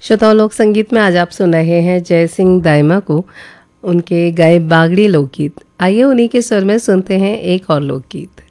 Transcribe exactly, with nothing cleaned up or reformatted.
श्रोताओं, लोक संगीत में आज आप सुन रहे हैं जय सिंह दाइमा को, उनके गाए बागड़ी लोकगीत। आइए उन्हीं के स्वर में सुनते हैं एक और लोकगीत।